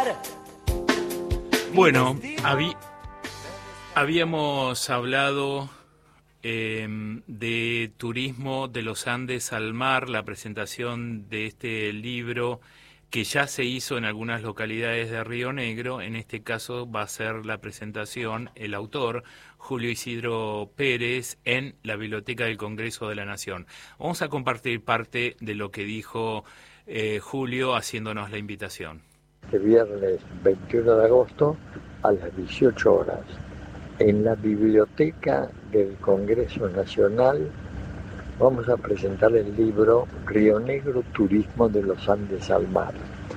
Bueno, habíamos hablado de turismo de los Andes al mar, la presentación de este libro que ya se hizo en algunas localidades de Río Negro. En este caso va a ser la presentación, el autor, Julio Isidro Pérez, en la Biblioteca del Congreso de la Nación. Vamos a compartir parte de lo que dijo Julio haciéndonos la invitación. Este viernes 21 de agosto a las 18 horas en la Biblioteca del Congreso Nacional vamos a presentar el libro Río Negro, Turismo de los Andes al Mar.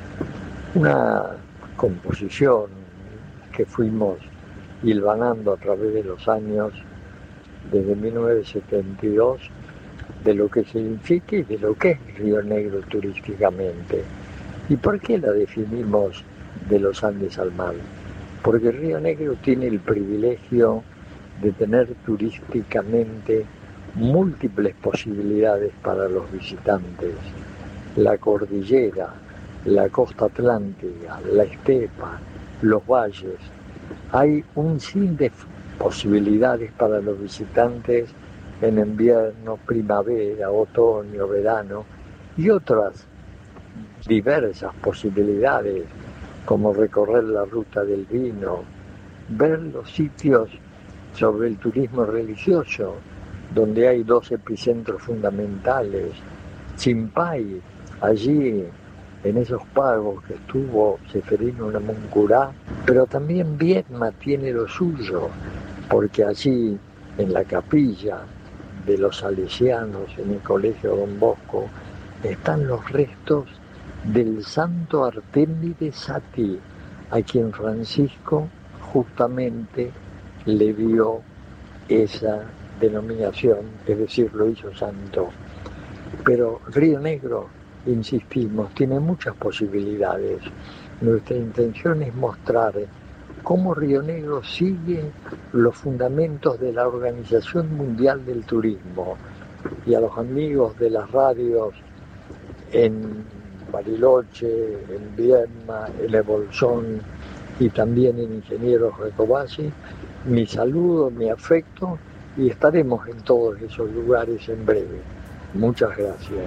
Una composición que fuimos hilvanando a través de los años, desde 1972, de lo que significa y de lo que es Río Negro turísticamente. ¿Y por qué la definimos de los Andes al mar? Porque Río Negro tiene el privilegio de tener turísticamente múltiples posibilidades para los visitantes. La cordillera, la costa atlántica, la estepa, los valles. Hay un sin de posibilidades para los visitantes en invierno, primavera, otoño, verano y otras diversas posibilidades, como recorrer la ruta del vino, ver los sitios sobre el turismo religioso, donde hay 2 epicentros fundamentales, Chimpay, allí en esos pagos que estuvo Seferino Namuncurá, pero también Viedma tiene lo suyo, porque allí en la capilla de los salesianos, en el colegio Don Bosco, están los restos del santo Artemide Sati, a quien Francisco justamente le dio esa denominación, es decir, lo hizo santo. Pero Río Negro, insistimos, tiene muchas posibilidades. Nuestra intención es mostrar cómo Río Negro sigue los fundamentos de la Organización Mundial del Turismo. Y a los amigos de las radios en Bariloche, en Viedma, en El Bolsón y también en Ingenieros Recovasi, mi saludo, mi afecto, y estaremos en todos esos lugares en breve. Muchas gracias.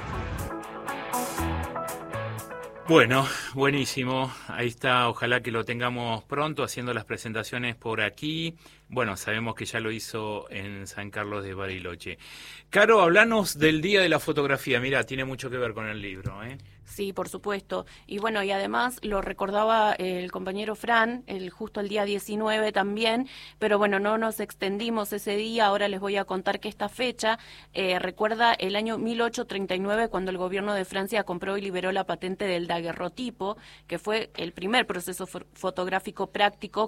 Bueno, buenísimo. Ahí está, ojalá que lo tengamos pronto haciendo las presentaciones por aquí. Bueno, sabemos que ya lo hizo en San Carlos de Bariloche. Caro, hablanos del Día de la Fotografía. Mira, tiene mucho que ver con el libro, ¿eh? Sí, por supuesto. Y bueno, y además lo recordaba el compañero Fran, justo el día 19 también, pero bueno, no nos extendimos ese día. Ahora les voy a contar que esta fecha recuerda el año 1839, cuando el gobierno de Francia compró y liberó la patente del daguerrotipo, que fue el primer proceso fotográfico práctico